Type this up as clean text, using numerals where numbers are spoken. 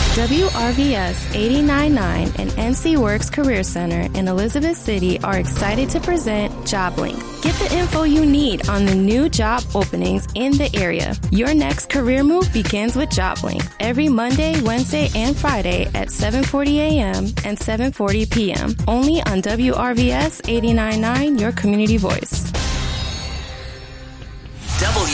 WRVS 89.9 and NC Works Career Center in Elizabeth City are excited to present JobLink. Get the info you need on the new job openings in the area. Your next career move begins with JobLink every Monday, Wednesday, and Friday at 7:40 a.m. and 7:40 p.m. Only on WRVS 89.9, your community voice.